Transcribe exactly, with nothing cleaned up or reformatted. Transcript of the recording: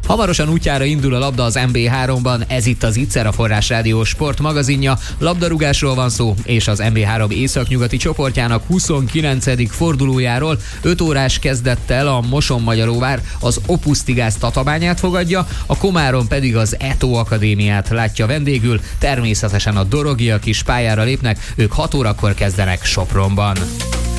Hamarosan útjára indul a labda az em bé háromban, ez itt az Ittszer, a Forrás Rádió sport magazinja. Labdarúgásról van szó, és az em bé három északnyugati csoportjának huszonkilencedik fordulójáról. öt órás kezdettel a Mosonmagyaróvár az Opusztigász Tatabányát fogadja, a Komárom pedig az Eto Akadémiát látja vendégül. Természetesen a dorogiak is pályára lépnek, ők hat órakor kezdenek Sopronban.